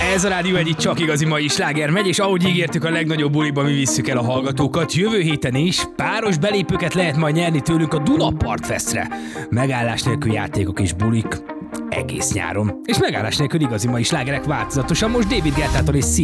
Ez a Rádió egyik csak igazi mai sláger megy, és ahogy ígértük, a legnagyobb buliba mi visszük el a hallgatókat. Jövő héten is páros belépőket lehet majd nyerni tőlünk a Dunapart Festre. Megállás nélkül játékok és bulik egész nyáron. És megállás nélkül igazi mai slágerek változatosan. Most David Guettától és